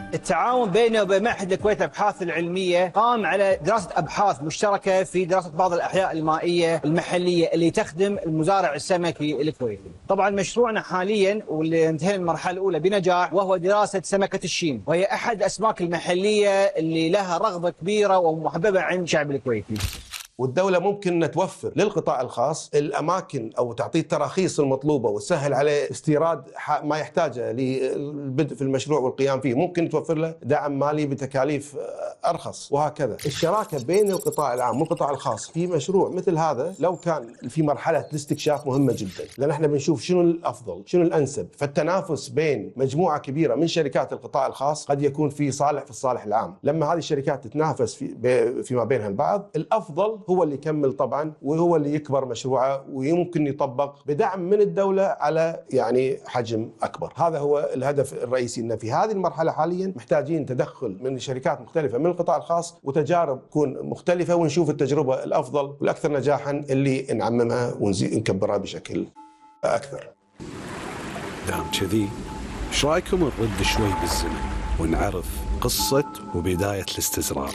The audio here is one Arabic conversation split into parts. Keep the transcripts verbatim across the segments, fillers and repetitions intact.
التعاون بينه وبين معهد الكويت الأبحاث العلمية قام على دراسة أبحاث مشتركة في دراسة بعض الأحياء المائية المحلية اللي تخدم المزارع السمكي الكويتي. طبعا مشروعنا حاليا واللي انتهى المرحلة الأولى بنجاح وهو دراسة سمكة الشيم، وهي أحد الأسماك المحلية اللي لها رغبة كبيرة ومحببة عند الشعب الكويتي. والدولة ممكن أن توفر للقطاع الخاص الأماكن أو تعطيه التراخيص المطلوبة وتسهل عليه استيراد ما يحتاجه للبدء في المشروع والقيام فيه، ممكن توفر له دعم مالي بتكاليف أرخص وهكذا. الشراكة بين القطاع العام والقطاع الخاص في مشروع مثل هذا لو كان في مرحلة الاستكشاف مهمة جدا، لأن احنا بنشوف شنو الأفضل شنو الأنسب، فالتنافس بين مجموعة كبيرة من شركات القطاع الخاص قد يكون في صالح في الصالح العام. لما هذه الشركات تتنافس في فيما بينها البعض، الأفضل هو اللي يكمل طبعا وهو اللي يكبر مشروعه ويمكن يطبق بدعم من الدولة على يعني حجم أكبر. هذا هو الهدف الرئيسي، أن في هذه المرحلة حاليا محتاجين تدخل من شركات مختلفة من القطاع الخاص وتجارب تكون مختلفة، ونشوف التجربة الأفضل والأكثر نجاحا اللي نعممها ونكبرها بشكل أكثر. دام كذي ايش رايكم نرد شوي بالزمن ونعرف قصة وبداية الاستزراع؟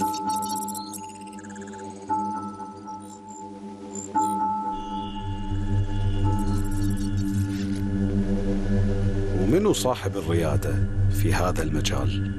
ومنو صاحب الريادة في هذا المجال؟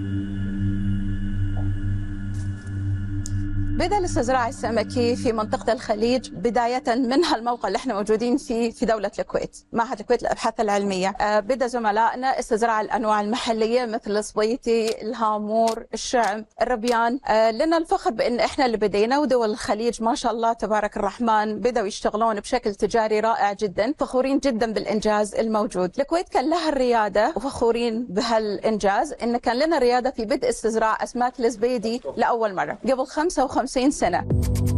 بدأ الاستزراع السمكي في منطقة الخليج بداية من هالموقع اللي احنا موجودين فيه في دولة الكويت، معهد الكويت للأبحاث العلمية. بدأ زملائنا استزراع الأنواع المحلية مثل الصبيتي، الهامور، الشعم، الربيان. لنا الفخر بأن احنا اللي بدينا، ودول الخليج ما شاء الله تبارك الرحمن بدأوا يشتغلون بشكل تجاري رائع جدا، فخورين جدا بالإنجاز الموجود. الكويت كان لها الريادة وفخورين بهالإنجاز، إن كان لنا ريادة في بدء استزراع أسماك الزبيدي لأول مرة قبل خمسة وخمسين سنة.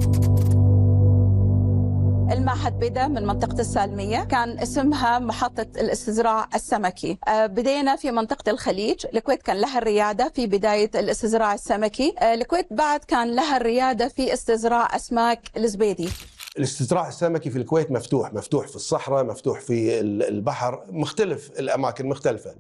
المعهد بدأ من منطقة السالمية، كان اسمها محطة الاستزراع السمكي. بدينا في منطقة الخليج، الكويت كان لها الريادة في بداية الاستزراع السمكي. الكويت بعد كان لها الريادة في استزراع أسماك الزبيدي. الاستزراع السمكي في الكويت مفتوح، مفتوح في الصحراء، مفتوح في البحر، مختلف الأماكن مختلفة.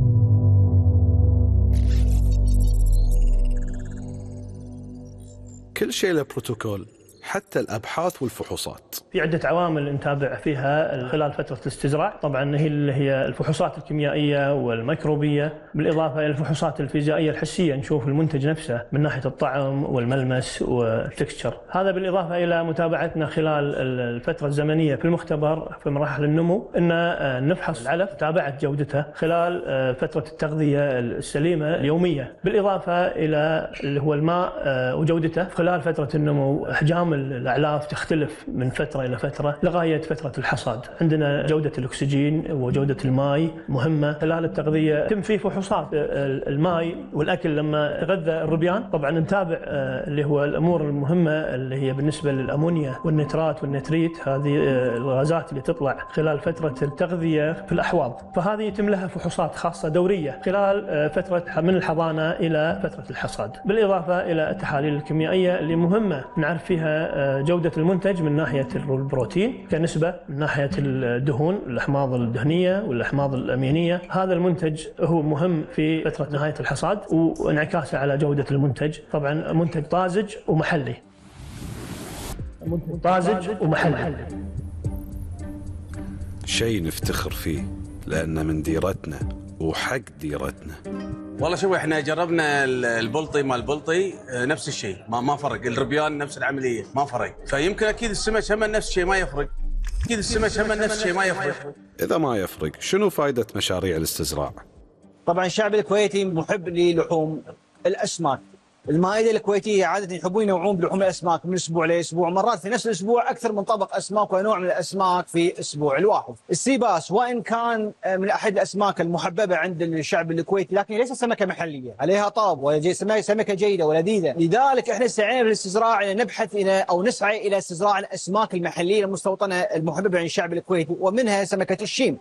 كل شيء له بروتوكول، حتى الأبحاث والفحوصات. في عدة عوامل نتابع فيها خلال فترة الاستزراع، طبعا هي اللي هي الفحوصات الكيميائية والميكروبية، بالإضافة إلى الفحوصات الفيزيائية الحسية، نشوف المنتج نفسه من ناحية الطعم والملمس والتكستشر. هذا بالإضافة إلى متابعتنا خلال الفترة الزمنية في المختبر في مراحل النمو، أن نفحص العلف، متابعة جودته خلال فترة التغذية السليمة اليومية، بالإضافة إلى اللي هو الماء وجودته خلال فترة النمو. أحجام الأعلاف تختلف من فترة إلى فترة لغاية فترة الحصاد. عندنا جودة الأكسجين وجودة الماء مهمة خلال التغذية. يتم فيه فحوصات الماء والأكل لما تغذى الربيان. طبعا نتابع اللي هو الأمور المهمة اللي هي بالنسبة للأمونيا والنترات والنتريت، هذه الغازات اللي تطلع خلال فترة التغذية في الأحواض، فهذه يتم لها فحوصات خاصة دورية خلال فترة من الحضانة إلى فترة الحصاد، بالإضافة إلى التحاليل الكيميائية اللي مهمة نعرف فيها جودة المنتج من ناحية البروتين كنسبة، من ناحية الدهون، الأحماض الدهنية والأحماض الأمينية. هذا المنتج هو مهم في فترة نهاية الحصاد وانعكاسه على جودة المنتج. طبعا منتج طازج ومحلي، منتج طازج ومحلي، شيء نفتخر فيه لأنه من ديرتنا وحق ديرتنا. والله شوف، احنا جربنا البلطي مال البلطي نفس الشيء، ما ما فرق. الربيان نفس العمليه ما فرق، فيمكن اكيد السمك هم نفس الشيء ما يفرق. اكيد السمك هم نفس الشيء ما يفرق. اذا ما يفرق، شنو فائده مشاريع الاستزراع؟ طبعا الشعب الكويتي محب للحوم الاسماك. المائدة الكويتية عادة يحبون ينوعون بلحوم الأسماك من أسبوع لأسبوع، مرات في نفس الأسبوع أكثر من طبق أسماك ونوع من الأسماك في أسبوع الواحد. السيباس وإن كان من أحد الأسماك المحببة عند الشعب الكويتي، لكن ليس سمكة محلية عليها طلب ولا سمكة جيدة ولذيذة. لذلك إحنا استعينا بالاستزراع إلى نبحث إلى أو نسعى إلى استزراع الأسماك المحلية المستوطنة المحببة عند الشعب الكويتي، ومنها سمكة الشيم.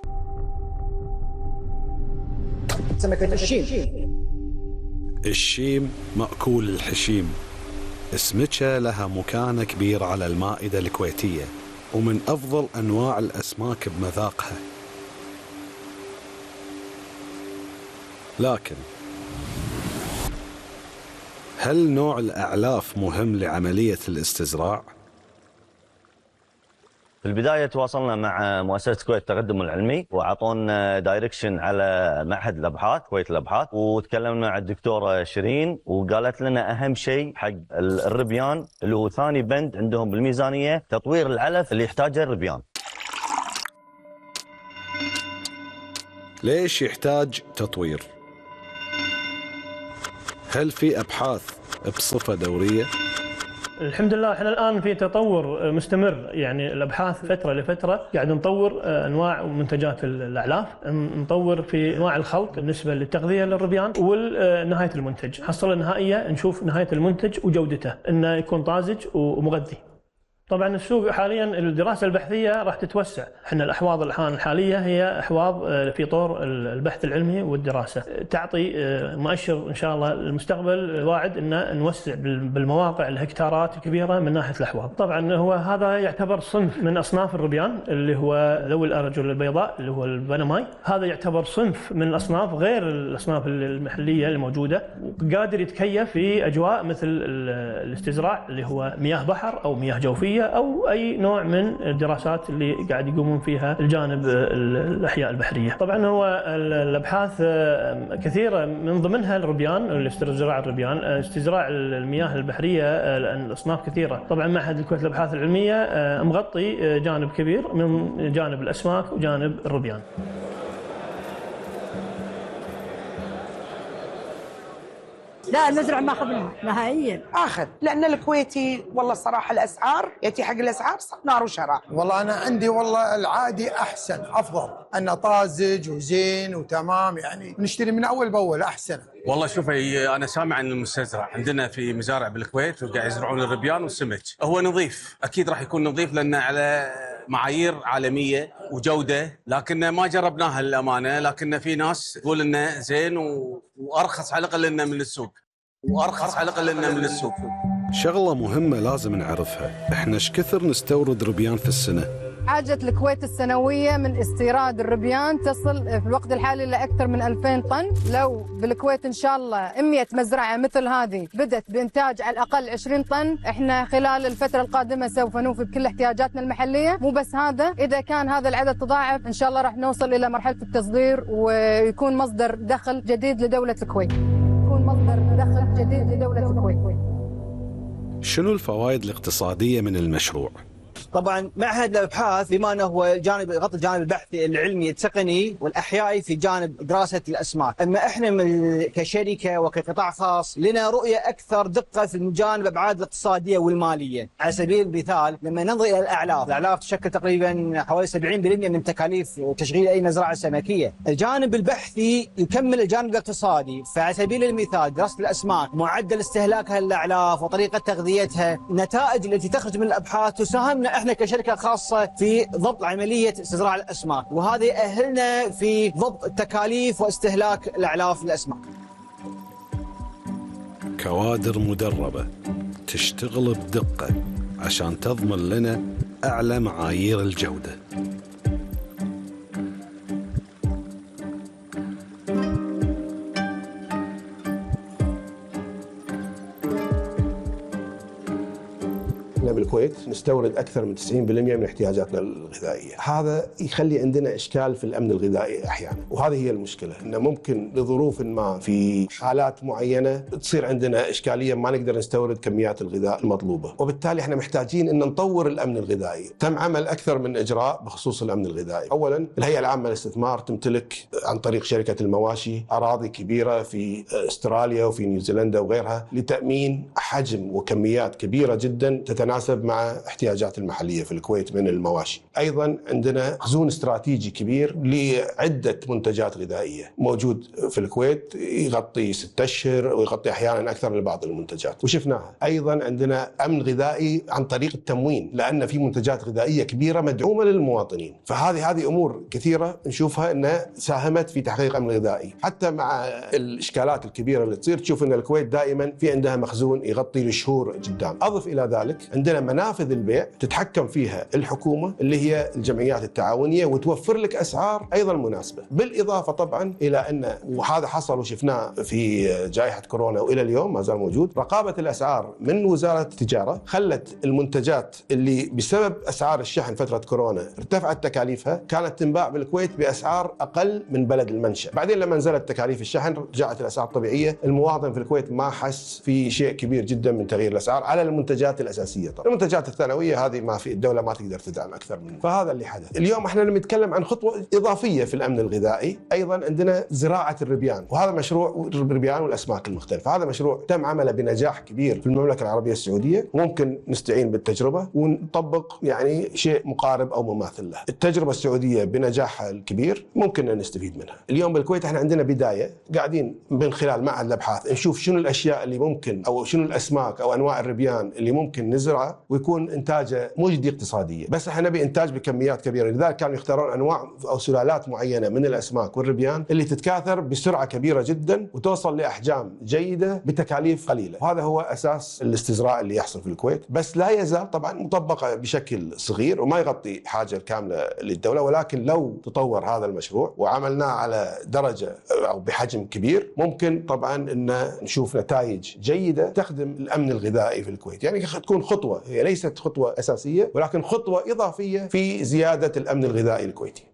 سمكة الشيم الشيم مأكول الحشيم، اسمكة لها مكانة كبيرة على المائدة الكويتية، ومن أفضل أنواع الأسماك بمذاقها. لكن هل نوع الأعلاف مهم لعملية الاستزراع؟ في البداية تواصلنا مع مؤسسة كويت التقدم العلمي وعطونا دايركشن على معهد الأبحاث كويت الأبحاث، وتكلمنا مع الدكتورة شيرين وقالت لنا أهم شيء حق الربيان اللي هو ثاني بند عندهم بالميزانية تطوير العلف اللي يحتاجه الربيان. ليش يحتاج تطوير؟ هل في أبحاث بصفة دورية؟ الحمد لله احنا الان في تطور مستمر، يعني الابحاث فتره لفتره قاعد نطور انواع ومنتجات الاعلاف، نطور في انواع الخلط بالنسبه للتغذيه للربيان ونهايه المنتج، الحصيله النهائيه نشوف نهايه المنتج وجودته انه يكون طازج ومغذي. طبعا السوق حاليا الدراسه البحثيه راح تتوسع، احنا الاحواض الان الحاليه هي احواض في طور البحث العلمي والدراسه، تعطي مؤشر ان شاء الله للمستقبل واعد ان نوسع بالمواقع الهكتارات الكبيره من ناحيه الاحواض. طبعا هو هذا يعتبر صنف من اصناف الربيان اللي هو ذوي الارجل البيضاء اللي هو البنماي، هذا يعتبر صنف من الاصناف غير الاصناف المحليه الموجوده، وقادر يتكيف في اجواء مثل الاستزراع اللي هو مياه بحر او مياه جوفيه أو أي نوع من الدراسات اللي قاعد يقومون فيها الجانب الأحياء البحرية. طبعا هو الأبحاث كثيرة من ضمنها الربيان، استزراع الربيان، استزراع المياه البحرية، الأصناف كثيرة. طبعا معهد الكويت للأبحاث العلمية مغطي جانب كبير من جانب الأسماك وجانب الربيان. لا المزرعة ما أخذ نهائيا. آخذ لأن الكويتي والله الصراحة الأسعار يأتي حق الأسعار نار وشرار. والله أنا عندي والله العادي أحسن أفضل، أنه طازج وزين وتمام، يعني نشتري من أول بأول أحسن. والله شوفي أنا سامع عن المستزرع عندنا في مزارع بالكويت وقاعد يزرعون الربيان والسمك، هو نظيف أكيد راح يكون نظيف لأنه على معايير عالمية وجودة، لكن ما جربناها للأمانة، لكن في ناس تقول إنه زين وأرخص على الأقل إنه من السوق، وأرخص على الأقل إنه من السوق. شغلة مهمة لازم نعرفها، إحنا إيش كثر نستورد ربيان في السنة؟ حاجة الكويت السنوية من استيراد الربيان تصل في الوقت الحالي لأكثر من ألفين طن. لو بالكويت إن شاء الله مئة مزرعة مثل هذه بدت بإنتاج على الأقل عشرين طن، إحنا خلال الفترة القادمة سوف نوفي بكل احتياجاتنا المحلية. مو بس هذا، إذا كان هذا العدد تضاعف إن شاء الله راح نوصل إلى مرحلة التصدير ويكون مصدر دخل جديد لدولة الكويت. يكون مصدر دخل جديد لدولة الكويت. شنو الفوائد الاقتصادية من المشروع؟ طبعا معهد الابحاث بما انه هو الجانب يغطي الجانب البحثي العلمي التقني والاحيائي في جانب دراسه الاسماك، اما احنا من كشركه وكقطاع خاص لنا رؤيه اكثر دقه في جانب الابعاد الاقتصاديه والماليه. على سبيل المثال لما ننظر الى الاعلاف، الاعلاف تشكل تقريبا حوالي سبعين بالمئة من تكاليف تشغيل اي مزرعه سمكيه. الجانب البحثي يكمل الجانب الاقتصادي، فعلى سبيل المثال دراسه الاسماك، معدل استهلاكها للاعلاف وطريقه تغذيتها، النتائج التي تخرج من الابحاث تساهمنا احنا كشركه خاصه في ضبط عمليه استزراع الاسماك، وهذا يأهلنا في ضبط التكاليف واستهلاك الاعلاف الاسماك. كوادر مدربه تشتغل بدقه عشان تضمن لنا اعلى معايير الجوده. بالكويت نستورد أكثر من تسعين بالمئة من احتياجاتنا الغذائية، هذا يخلي عندنا إشكال في الأمن الغذائي أحيانا، وهذه هي المشكلة، إنه ممكن لظروف ما في حالات معينة تصير عندنا إشكالية ما نقدر نستورد كميات الغذاء المطلوبة، وبالتالي احنا محتاجين إن نطور الأمن الغذائي. تم عمل أكثر من إجراء بخصوص الأمن الغذائي. أولا الهيئة العامة للاستثمار تمتلك عن طريق شركة المواشي أراضي كبيرة في أستراليا وفي نيوزيلندا وغيرها لتأمين حجم وكميات كبيرة جدا تتناسب مع احتياجات المحلية في الكويت من المواشي. أيضا عندنا مخزون استراتيجي كبير لعدة منتجات غذائية موجود في الكويت يغطي ستة أشهر ويغطي أحيانا أكثر لبعض المنتجات، وشفناها. أيضا عندنا أمن غذائي عن طريق التموين، لأن في منتجات غذائية كبيرة مدعومة للمواطنين، فهذه هذه أمور كثيرة نشوفها أنها ساهمت في تحقيق أمن غذائي. حتى مع الإشكالات الكبيرة اللي تصير تشوف أن الكويت دائما في عندها مخزون يغطي لشهور قدام. أضف إلى ذلك عندنا منافذ البيع تتحكم فيها الحكومة اللي هي الجمعيات التعاونية، وتوفر لك أسعار أيضا مناسبة. بالإضافة طبعا إلى أن، وهذا حصل وشفناه في جائحة كورونا وإلى اليوم ما زال موجود، رقابة الأسعار من وزارة التجارة خلت المنتجات اللي بسبب أسعار الشحن فترة كورونا ارتفعت تكاليفها كانت تنباع بالكويت بأسعار أقل من بلد المنشأ. بعدين لما نزلت تكاليف الشحن رجعت الأسعار طبيعية، المواطن في الكويت ما حس في شيء كبير جدا من تغيير الأسعار على المنتجات الأساسية. طبعا المنتجات الثانوية هذه ما في، الدولة ما تقدر تدعم أكثر منه. فهذا اللي حدث. اليوم احنا لما نتكلم عن خطوة إضافية في الأمن الغذائي، أيضا عندنا زراعة الربيان، وهذا مشروع الربيان والأسماك المختلفة. هذا مشروع تم عمله بنجاح كبير في المملكة العربية السعودية، وممكن نستعين بالتجربة ونطبق يعني شيء مقارب أو مماثل له. التجربة السعودية بنجاحها الكبير ممكن أن نستفيد منها. اليوم بالكويت احنا عندنا بداية، قاعدين من خلال معهد الأبحاث نشوف شنو الأشياء اللي ممكن، أو شنو الأسماك أو أنواع الربيان اللي ممكن نزرعها ويكون إنتاجه مجدي اقتصاديا، بس احنا نبي إنتاج بكميات كبيرة. لذلك كانوا يختارون أنواع أو سلالات معينة من الأسماك والربيان اللي تتكاثر بسرعة كبيرة جدا وتوصل لأحجام جيدة بتكاليف قليلة. وهذا هو أساس الاستزراع اللي يحصل في الكويت، بس لا يزال طبعا مطبقة بشكل صغير وما يغطي حاجة كاملة للدولة. ولكن لو تطور هذا المشروع وعملناه على درجة أو بحجم كبير، ممكن طبعا أن نشوف نتائج جيدة تخدم الأمن الغذائي في الكويت. يعني تكون خطوة، هي ليست خطوة أساسية ولكن خطوة إضافية في زيادة الأمن الغذائي الكويتي.